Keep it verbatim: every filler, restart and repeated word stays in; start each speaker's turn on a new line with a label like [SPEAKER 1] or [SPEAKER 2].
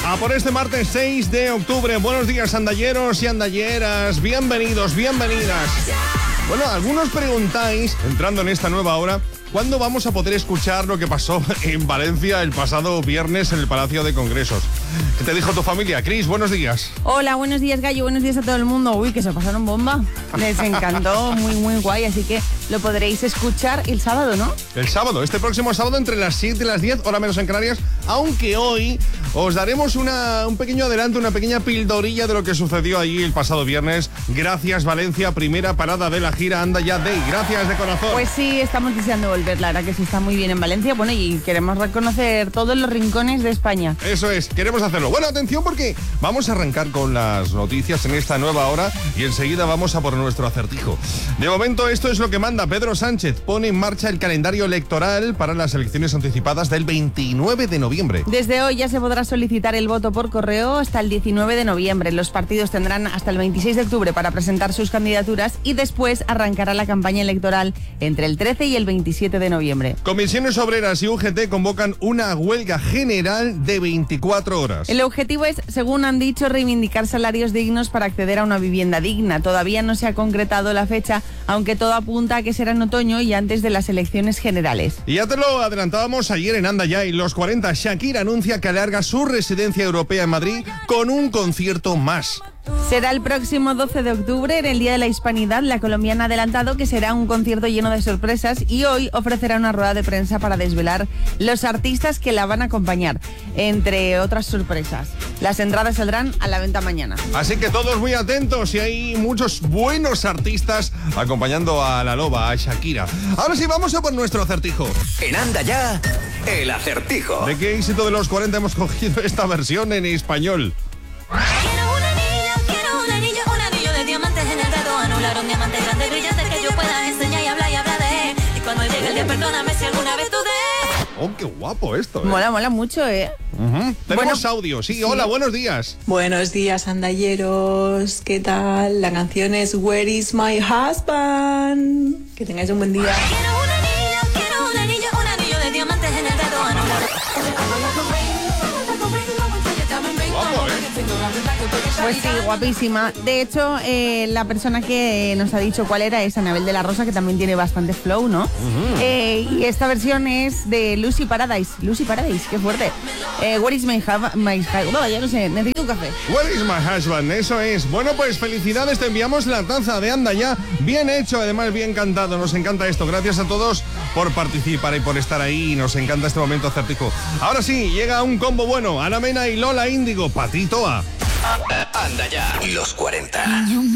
[SPEAKER 1] A por este martes seis de octubre. Buenos días, andalleros y andalleras. Bienvenidos, bienvenidas. Bueno, algunos preguntáis, entrando en esta nueva hora, ¿cuándo vamos a poder escuchar lo que pasó en Valencia el pasado viernes en el Palacio de Congresos? ¿Qué te dijo tu familia? Cris, buenos días.
[SPEAKER 2] Hola, buenos días, Gallo, buenos días a todo el mundo. Uy, que se pasaron bomba. Les encantó, muy, muy guay, así que lo podréis escuchar el sábado, ¿no?
[SPEAKER 1] El sábado, este próximo sábado entre las siete y las diez, hora menos en Canarias, aunque hoy os daremos una, un pequeño adelanto, una pequeña pildorilla de lo que sucedió allí el pasado viernes. Gracias, Valencia, primera parada de la gira Anda Ya Day. Gracias de corazón.
[SPEAKER 2] Pues sí, estamos deseando volver, la verdad que sí está muy bien en Valencia. Bueno, y queremos reconocer todos los rincones de España.
[SPEAKER 1] Eso es, queremos hacerlo. Bueno, atención porque vamos a arrancar con las noticias en esta nueva hora y enseguida vamos a por nuestro acertijo. De momento, esto es lo que manda Pedro Sánchez. Pone en marcha el calendario electoral para las elecciones anticipadas del veintinueve de noviembre.
[SPEAKER 2] Desde hoy ya se podrá solicitar el voto por correo hasta el diecinueve de noviembre. Los partidos tendrán hasta el veintiséis de octubre para presentar sus candidaturas y después arrancará la campaña electoral entre el trece y el veintisiete de noviembre.
[SPEAKER 1] Comisiones Obreras y U G T convocan una huelga general de veinticuatro horas.
[SPEAKER 2] El objetivo es, según han dicho, reivindicar salarios dignos para acceder a una vivienda digna. Todavía no se ha concretado la fecha, aunque todo apunta a que será en otoño y antes de las elecciones generales.
[SPEAKER 1] Y ya te lo adelantábamos ayer en Anda Ya y los cuarenta. Shakira anuncia que alarga su residencia europea en Madrid con un concierto más.
[SPEAKER 2] Será el próximo doce de octubre, en el Día de la Hispanidad. La colombiana ha adelantado que será un concierto lleno de sorpresas y hoy ofrecerá una rueda de prensa para desvelar los artistas que la van a acompañar, entre otras sorpresas. Las entradas saldrán a la venta mañana.
[SPEAKER 1] Así que todos muy atentos y hay muchos buenos artistas acompañando a la loba, a Shakira. Ahora sí, vamos a por nuestro acertijo.
[SPEAKER 3] En Anda Ya, el acertijo.
[SPEAKER 1] ¿De qué éxito de los cuarenta hemos cogido esta versión en español?
[SPEAKER 4] Quiero un anillo, quiero un anillo, un anillo de diamantes en el dedo, anular un diamante grande brillante que yo pueda enseñar y hablar y hablar de él. Y cuando llegue el día, perdóname si alguna vez tú de...
[SPEAKER 1] Oh, qué guapo esto, ¿eh?
[SPEAKER 2] Mola, mola mucho, ¿eh?
[SPEAKER 1] Uh-huh. Tenemos
[SPEAKER 2] Bueno,
[SPEAKER 1] audio, sí,
[SPEAKER 2] sí.
[SPEAKER 1] Hola, buenos días.
[SPEAKER 5] Buenos días, andalleros. ¿Qué tal? La canción es Where is my husband? Que tengáis un buen día.
[SPEAKER 4] Quiero un anillo, quiero un anillo, un anillo de diamantes en el dedo, anular.
[SPEAKER 1] Guapo, ¿eh?
[SPEAKER 2] Pues sí, guapísima. De hecho, eh, la persona que nos ha dicho cuál era es Anabel de la Rosa, que también tiene bastante flow, ¿no? Uh-huh. Eh, y esta versión es de Lucy Paradise. Lucy Paradise, qué fuerte. Eh, Where is my husband? My husband? No, ya no sé, necesito un café.
[SPEAKER 1] Where is my husband? Eso es. Bueno, pues felicidades, te enviamos la taza de Anda Ya. Bien hecho, además bien cantado. Nos encanta esto. Gracias a todos por participar y por estar ahí. Nos encanta este momento acertijo. Ahora sí, llega un combo bueno. Ana Mena y Lola Índigo. Patito A.
[SPEAKER 3] Anda Ya, los cuarenta.
[SPEAKER 4] You